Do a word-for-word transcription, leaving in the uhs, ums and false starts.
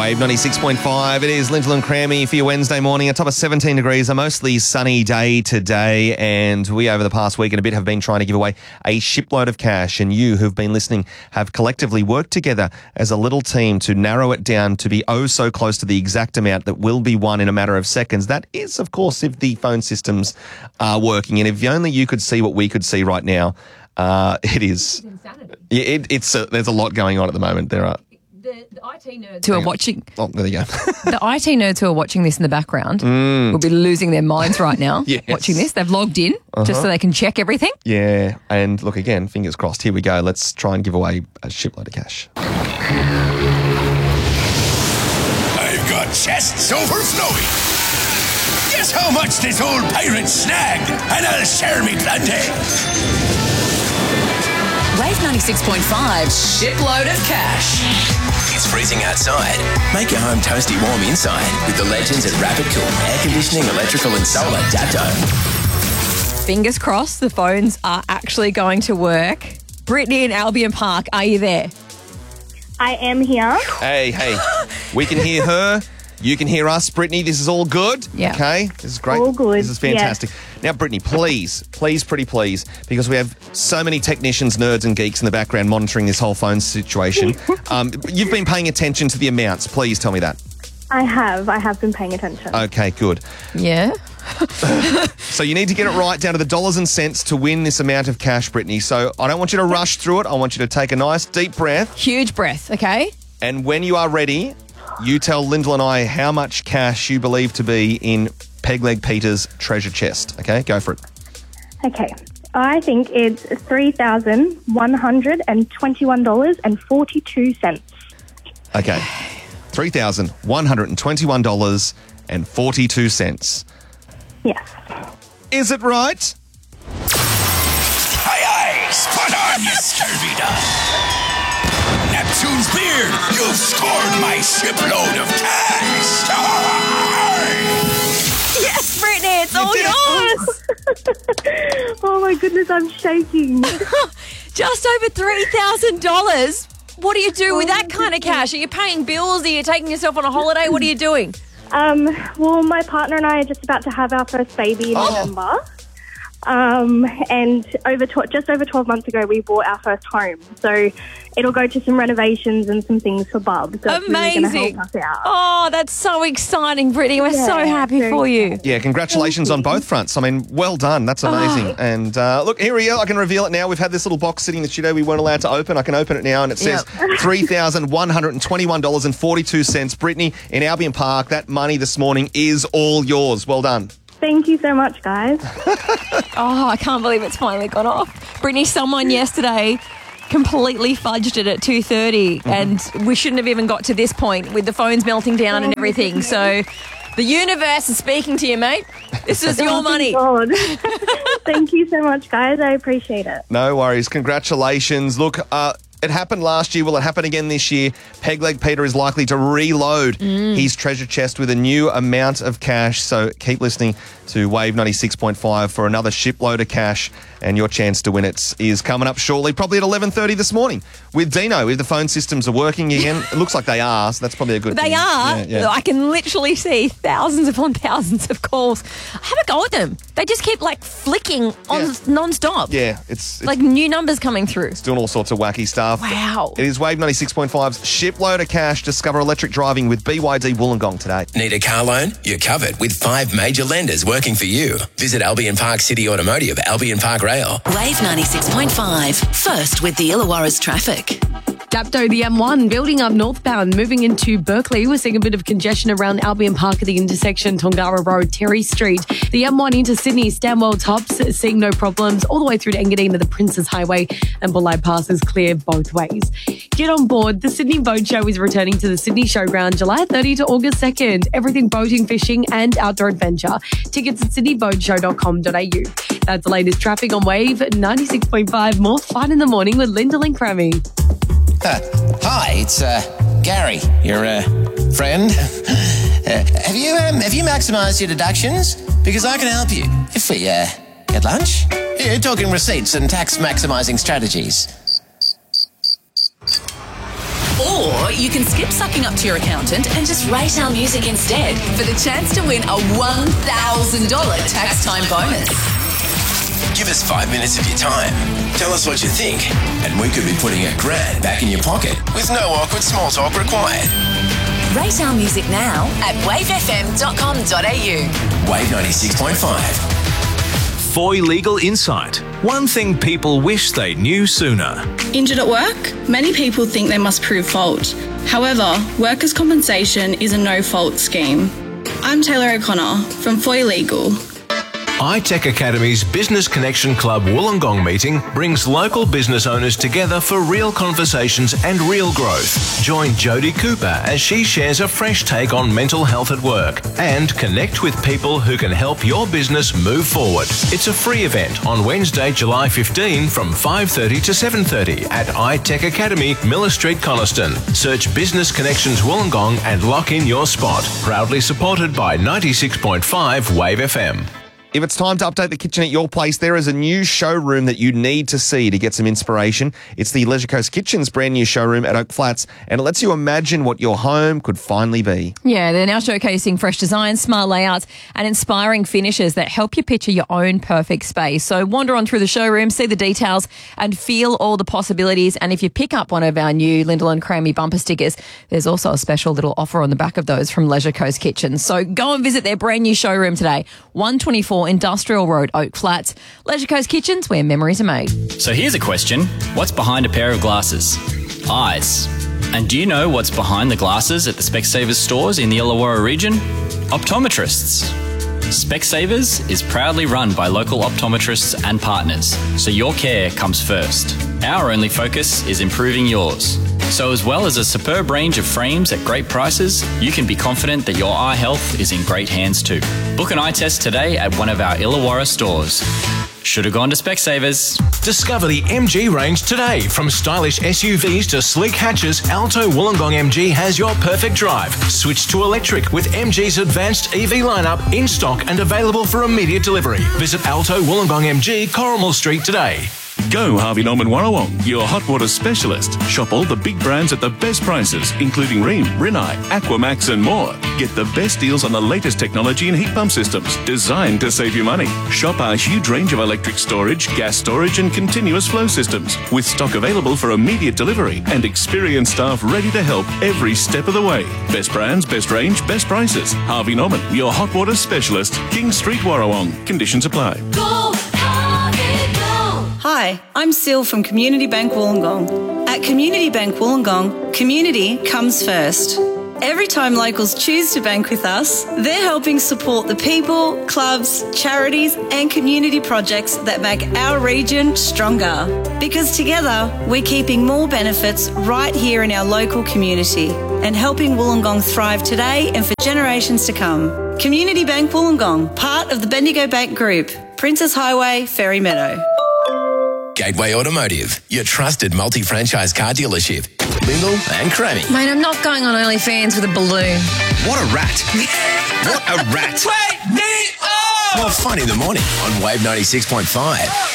Wave ninety-six point five. It is Lintel and Crammy for your Wednesday morning. A top of seventeen degrees, a mostly sunny day today. And we, over the past week and a bit, have been trying to give away a shipload of cash. And you who've been listening have collectively worked together as a little team to narrow it down to be oh so close to the exact amount that will be won in a matter of seconds. That is, of course, if the phone systems are working. And if only you could see what we could see right now, uh, it is. It's insanity. Yeah, it, it's a, there's a lot going on at the moment. There are. The, the I T nerds who are watching... Oh, there you go. The I T nerds who are watching this in the background mm. will be losing their minds right now yes. watching this. They've logged in uh-huh. just so they can check everything. Yeah, and look, again, fingers crossed. Here we go. Let's try and give away a shipload of cash. I've got chests overflowing. Guess how much this old pirate snagged, and I'll share me plenty. Wave ninety-six point five, shipload of cash. It's freezing outside. Make your home toasty warm inside with the legends at Rapid Cool Air Conditioning, Electrical and Solar Dapto. Fingers crossed the phones are actually going to work. Brittany in Albion Park, are you there? I am here. Hey, hey. We can hear her. You can hear us, Brittany. This is all good. Yeah. Okay. This is great. All good. This is fantastic. Yes. Now, Brittany, please, please, pretty please, because we have so many technicians, nerds and geeks in the background monitoring this whole phone situation. um, you've been paying attention to the amounts. Please tell me that. I have. I have been paying attention. Okay, good. Yeah. So you need to get it right down to the dollars and cents to win this amount of cash, Brittany. So I don't want you to rush through it. I want you to take a nice deep breath. Huge breath, okay? And when you are ready, you tell Lyndall and I how much cash you believe to be in Pegleg Peter's treasure chest. Okay, go for it. Okay. I think it's three thousand one hundred twenty-one dollars and forty-two cents. Okay. three thousand one hundred twenty-one dollars and forty-two cents. Yes. Is it right? Aye, aye. Spot on, you scurvy dog. Neptune's beard, you've scored my shipload of cash. Yes, Brittany, it's all yours. Oh, my goodness, I'm shaking. Just over three thousand dollars. What do you do oh with that kind of cash? Are you paying bills? Are you taking yourself on a holiday? What are you doing? Um, well, my partner and I are just about to have our first baby in oh. November. Um, and over tw- just over twelve months ago, we bought our first home. So it'll go to some renovations and some things for Bub. So it's really going to help us out. Oh, that's so exciting, Brittany. We're Yeah, so happy for you. exciting. Yeah, congratulations on both fronts. I mean, well done. That's amazing. Oh. And uh, look, here we are. I can reveal it now. We've had this little box sitting in the studio we weren't allowed to open. I can open it now, and it says Yep. three thousand one hundred twenty-one dollars and forty-two cents. Brittany, in Albion Park, that money this morning is all yours. Well done. Thank you so much, guys. Oh, I can't believe it's finally gone off. Brittany, someone yesterday completely fudged it at two thirty, mm-hmm. and we shouldn't have even got to this point with the phones melting down and everything. So the universe is speaking to you, mate. This is your Oh, money. God. Thank you so much, guys. I appreciate it. No worries. Congratulations. Look, uh, it happened last year. Will it happen again this year? Pegleg Peter is likely to reload mm. his treasure chest with a new amount of cash. So keep listening to Wave ninety-six point five for another shipload of cash, and your chance to win it is coming up shortly, probably at eleven thirty this morning with Dino. If the phone systems are working again, it looks like they are, so that's probably a good they thing. They are. Yeah, yeah. I can literally see thousands upon thousands of calls. Have a go at them. They just keep like flicking on Yeah. non-stop. Yeah, it's, it's like new numbers coming through. It's doing all sorts of wacky stuff. Wow. It is Wave ninety-six point five's shipload of cash. Discover electric driving with B Y D Wollongong today. Need a car loan? You're covered with five major lenders working for you. Visit Albion Park City Automotive, Albion Park Rail. Wave ninety-six point five, first with the Illawarra's traffic. Dapto, the M one, building up northbound, moving into Berkeley. We're seeing a bit of congestion around Albion Park at the intersection, Tongara Road, Terry Street. The M one into Sydney, Stanwell Tops, seeing no problems, all the way through to Engadine to the Princes Highway, and Bulli Pass is clear both ways. Get on board. The Sydney Boat Show is returning to the Sydney Showground July thirtieth to August second. Everything boating, fishing and outdoor adventure. Tickets at sydney boat show dot com dot a u. That's the latest traffic on Wave ninety-six point five. More fun in the morning with Lyndall and Crammy. Uh, hi, it's uh, Gary, your uh, friend. Uh, have you um, have you maximised your deductions? Because I can help you if we uh, get lunch. You're talking receipts and tax maximising strategies. Or you can skip sucking up to your accountant and just rate our music instead for the chance to win a one thousand dollars tax time bonus. Give us five minutes of your time. Tell us what you think, and we could be putting a grand back in your pocket with no awkward small talk required. Rate our music now at wave f m dot com dot a u. Wave ninety-six point five. Foy Legal Insight. One thing people wish they knew sooner. Injured at work? Many people think they must prove fault. However, workers' compensation is a no-fault scheme. I'm Taylor O'Connor from Foy Legal. iTech Academy's Business Connection Club Wollongong meeting brings local business owners together for real conversations and real growth. Join Jodie Cooper as she shares a fresh take on mental health at work and connect with people who can help your business move forward. It's a free event on Wednesday, July fifteenth from five thirty to seven thirty at iTech Academy, Miller Street, Coniston. Search Business Connections Wollongong and lock in your spot. Proudly supported by ninety-six point five Wave F M. If it's time to update the kitchen at your place, there is a new showroom that you need to see to get some inspiration. It's the Leisure Coast Kitchen's brand new showroom at Oak Flats, and it lets you imagine what your home could finally be. Yeah, they're now showcasing fresh designs, smart layouts, and inspiring finishes that help you picture your own perfect space. So wander on through the showroom, see the details, and feel all the possibilities. And if you pick up one of our new Lyndall and Crammy bumper stickers, there's also a special little offer on the back of those from Leisure Coast Kitchen. So go and visit their brand new showroom today, one twenty-four Industrial Road, Oak Flats. Leisure Coast Kitchens, where memories are made. So here's a question. What's behind a pair of glasses? Eyes. And do you know what's behind the glasses at the Specsavers stores in the Illawarra region? Optometrists. Specsavers is proudly run by local optometrists and partners, so your care comes first. Our only focus is improving yours. So as well as a superb range of frames at great prices, you can be confident that your eye health is in great hands too. Book an eye test today at one of our Illawarra stores. Should have gone to Specsavers. Discover the M G range today. From stylish S U Vs to sleek hatches, Alto Wollongong M G has your perfect drive. Switch to electric with M G's advanced E V lineup in stock and available for immediate delivery. Visit Alto Wollongong M G, Corrimal Street today. Go Harvey Norman Warrawong, your hot water specialist. Shop all the big brands at the best prices, including Rheem, Rinnai, Aquamax and more. Get the best deals on the latest technology and heat pump systems, designed to save you money. Shop our huge range of electric storage, gas storage and continuous flow systems, with stock available for immediate delivery and experienced staff ready to help every step of the way. Best brands, best range, best prices. Harvey Norman, your hot water specialist. King Street, Warrawong. Conditions apply. Go, Harvey, go. Hi, I'm Sil from Community Bank Wollongong. At Community Bank Wollongong, community comes first. Every time locals choose to bank with us, they're helping support the people, clubs, charities and community projects that make our region stronger. Because together, we're keeping more benefits right here in our local community and helping Wollongong thrive today and for generations to come. Community Bank Wollongong, part of the Bendigo Bank Group, Princess Highway, Ferry Meadow. Gateway Automotive, your trusted multi-franchise car dealership. Lyndall and Crammy. Mate, I'm not going on OnlyFans with a balloon. What a rat. What a rat. Wake me up! More fun in the morning on Wave ninety-six point five.